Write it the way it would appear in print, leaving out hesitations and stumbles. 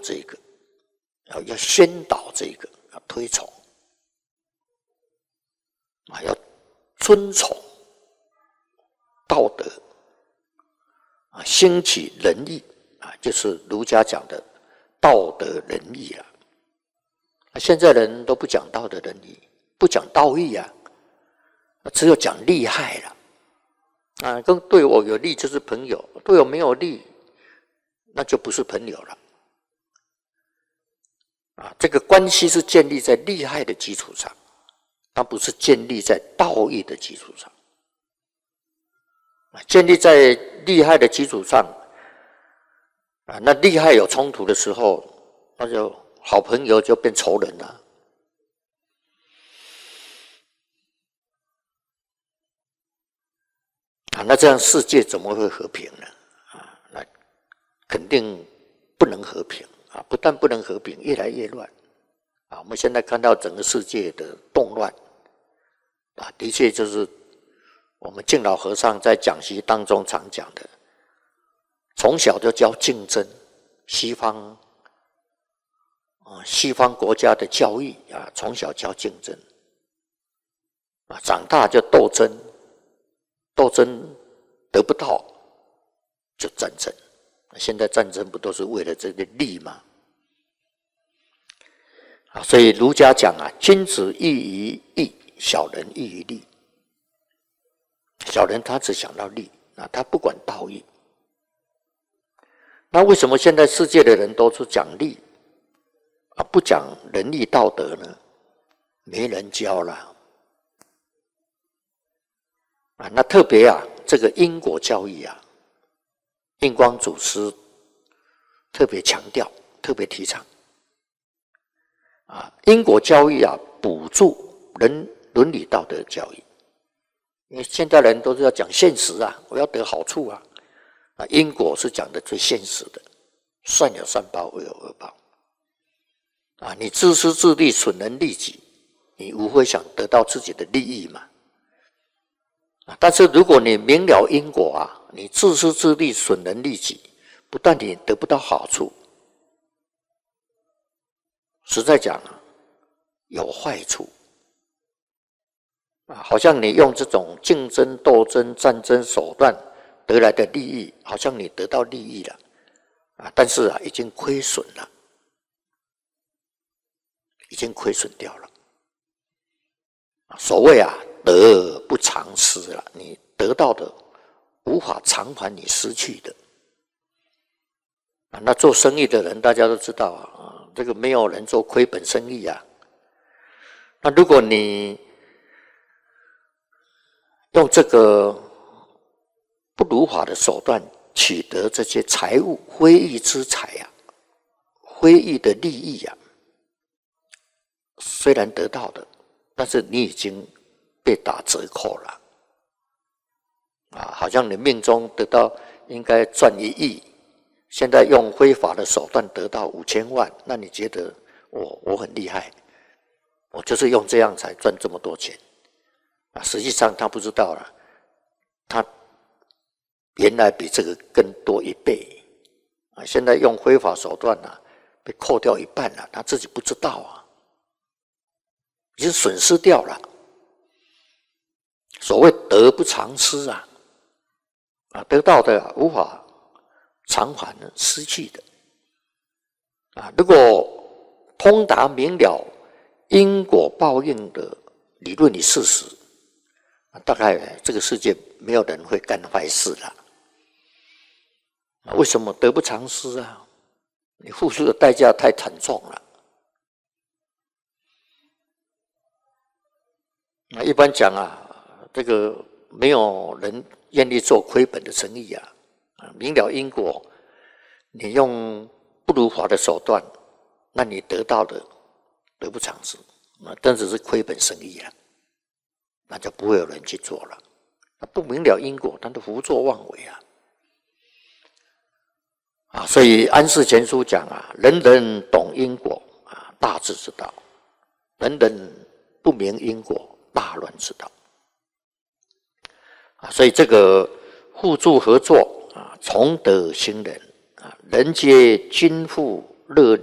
这个，要宣导这个，要推崇要尊崇道德兴起仁义就是儒家讲的道德仁义现在人都不讲道德仁义，不讲道义只有讲利害跟对我有利就是朋友，对我没有利那就不是朋友了这个关系是建立在利害的基础上，它不是建立在道义的基础上。建立在利害的基础上那利害有冲突的时候，那就好朋友就变仇人了那这样世界怎么会和平呢那肯定不能和平不但不能和平，越来越乱我们现在看到整个世界的动乱的确就是我们敬老和尚在讲习当中常讲的，从小就教竞争，西方国家的教育从小教竞争长大就斗争，斗争得不到就战争。现在战争不都是为了这个利吗？所以儒家讲君子喻于义，小人喻于利。小人他只想到利他不管道义。那为什么现在世界的人都是讲利不讲仁义道德呢？没人教了那特别这个因果教育印光祖师特别强调，特别提倡因果教育补助伦理道德教育。因为现代人都是要讲现实我要得好处因果是讲的最现实的，善有善报，恶有恶报你自私自利，损人利己，你无非想得到自己的利益嘛但是如果你明了因果你自私自利，损人利己，不但你得不到好处，实在讲有坏处好像你用这种竞争、斗争、战争手段得来的利益，好像你得到利益了但是已经亏损了，已经亏损掉了所谓得不偿失了，你得到的无法偿还你失去的那做生意的人大家都知道这个没有人做亏本生意那如果你用这个不如法的手段取得这些财物，非义之财非义的利益虽然得到的，但是你已经被打折扣了好像你命中得到应该赚1亿，现在用非法的手段得到5000万，那你觉得我很厉害，我就是用这样才赚这么多钱实际上他不知道了，他原来比这个更多1倍现在用非法手段被扣掉1半了，他自己不知道已经损失掉了。所谓得不偿失得到的无法偿还失去的如果通达明了因果报应的理论与事实大概这个世界没有人会干坏事了为什么得不偿失你付出的代价太惨重了一般讲这个没有人愿意做亏本的生意明了因果，你用不如法的手段，那你得到的得不偿失但只是亏本生意那就不会有人去做了不明了因果，他都胡作妄为所以安世全书讲人人懂因果大治之道，人人不明因果大乱之道所以这个互助合作崇德兴仁人皆均富热